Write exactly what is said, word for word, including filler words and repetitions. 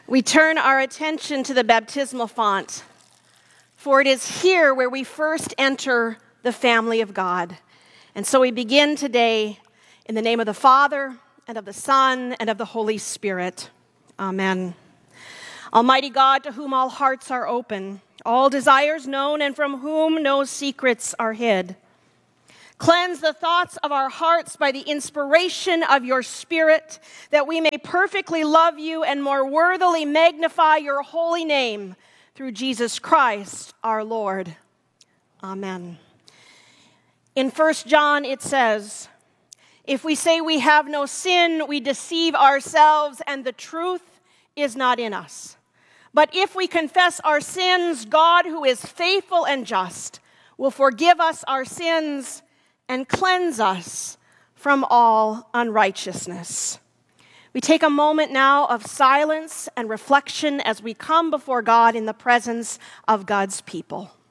We turn our attention to the baptismal font, for it is here where we first enter the family of God. And so we begin today in the name of the Father, and of the Son, and of the Holy Spirit. Amen. Almighty God, to whom all hearts are open, all desires known, and from whom no secrets are hid, cleanse the thoughts of our hearts by the inspiration of your Spirit, that we may perfectly love you and more worthily magnify your holy name through Jesus Christ our Lord. Amen. In First John it says, "If we say we have no sin, we deceive ourselves, and the truth is not in us. But if we confess our sins, God, who is faithful and just, will forgive us our sins and cleanse us from all unrighteousness." We take a moment now of silence and reflection as we come before God in the presence of God's people.